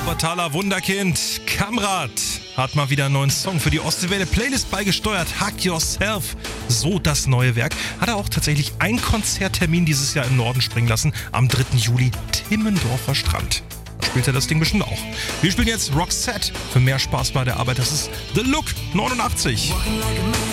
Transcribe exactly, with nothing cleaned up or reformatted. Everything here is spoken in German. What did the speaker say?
Wuppertaler Wunderkind Kamrat hat mal wieder einen neuen Song für die Ostseewelle Playlist beigesteuert. Hug Yourself, so das neue Werk. Hat er auch tatsächlich einen Konzerttermin dieses Jahr im Norden springen lassen, am dritten Juli, Timmendorfer Strand. Da spielt er das Ding bestimmt auch. Wir spielen jetzt Roxette für mehr Spaß bei der Arbeit. Das ist The Look neunundachtzig.